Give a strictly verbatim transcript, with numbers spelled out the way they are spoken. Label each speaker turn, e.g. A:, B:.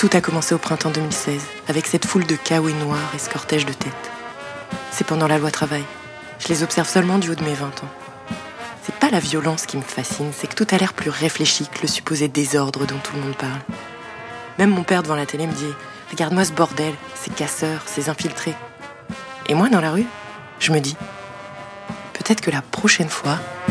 A: Tout a commencé au printemps deux mille seize, avec cette foule de caouets noirs et ce cortège de têtes. C'est pendant la loi travail. Je les observe seulement du haut de mes vingt ans. C'est pas la violence qui me fascine, c'est que tout a l'air plus réfléchi que le supposé désordre dont tout le monde parle. Même mon père devant la télé me dit « Regarde-moi ce bordel, ces casseurs, ces infiltrés. » Et moi, dans la rue, je me dis « Peut-être que la prochaine fois,